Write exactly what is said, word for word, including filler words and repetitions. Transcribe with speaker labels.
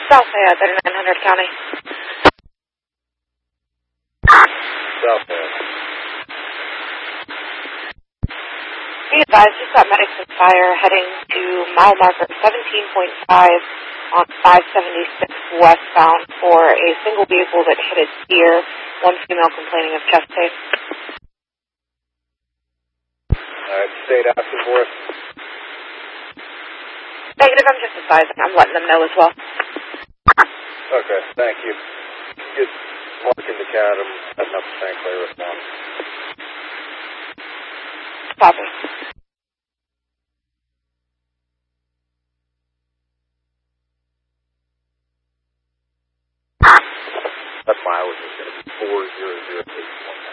Speaker 1: South Fayette, thirty-nine hundred County.
Speaker 2: South Fayette.
Speaker 1: Be advised, just got medics and fire heading to mile marker seventeen point five on five seventy-six westbound for a single vehicle that hit a deer. One female complaining of chest pain.
Speaker 2: Alright, state asking for us.
Speaker 1: Negative, I'm just advising. I'm letting them know as well.
Speaker 2: Okay, thank you. Get marking the cat. I'm heading up to Saint Clair respond.
Speaker 1: Copy.